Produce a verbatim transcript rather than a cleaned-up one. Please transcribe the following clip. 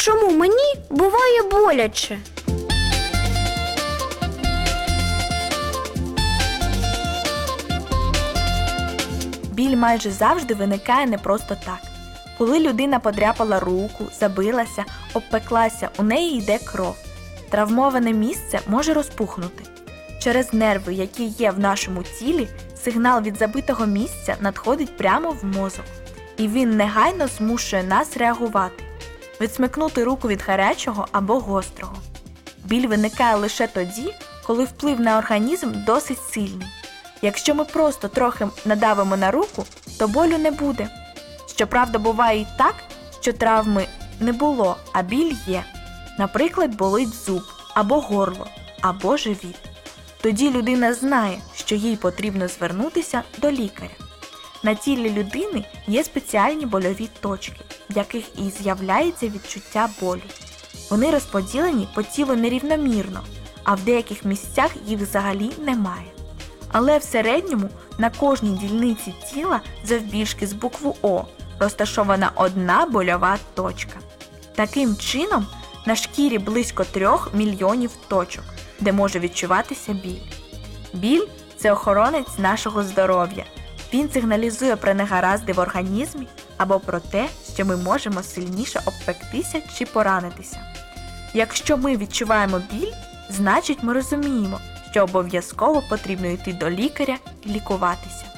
чому мені буває боляче? Біль майже завжди виникає не просто так. Коли людина подряпала руку, забилася, обпеклася, у неї йде кров. Травмоване місце може розпухнути. Через нерви, які є в нашому тілі, сигнал від забитого місця надходить прямо в мозок. І він негайно змушує нас реагувати. Відсмикнути руку від гарячого або гострого. Біль виникає лише тоді, коли вплив на організм досить сильний. Якщо ми просто трохи надавимо на руку, то болю не буде. Щоправда, буває і так, що травми не було, а біль є. Наприклад, болить зуб, або горло, або живіт. Тоді людина знає, що їй потрібно звернутися до лікаря. На тілі людини є спеціальні больові точки, в яких і з'являється відчуття болю. Вони розподілені по тілу нерівномірно, а в деяких місцях їх взагалі немає. Але в середньому на кожній дільниці тіла завбільшки з букву О розташована одна больова точка. Таким чином, на шкірі близько трьох мільйонів точок, де може відчуватися біль. Біль – це охоронець нашого здоров'я. Він сигналізує про негаразди в організмі або про те, що ми можемо сильніше обпектися чи поранитися. Якщо ми відчуваємо біль, значить ми розуміємо, що обов'язково потрібно йти до лікаря і лікуватися.